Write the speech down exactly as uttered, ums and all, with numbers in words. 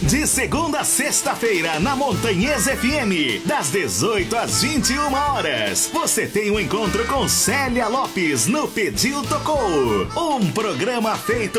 De segunda a sexta-feira, na Montanhesa F M, das dezoito às vinte e uma horas, você tem um encontro com Célia Lopes no Pediu Tocou. Um programa feito